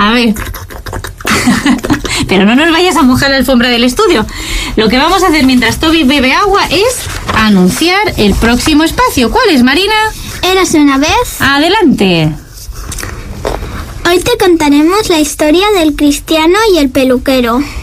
A ver. Pero no nos vayas a mojar la alfombra del estudio. Lo que vamos a hacer mientras Toby bebe agua es anunciar el próximo espacio. ¿Cuál es, Marina? Érase una vez. Adelante. Hoy te contaremos la historia del cristiano y el peluquero.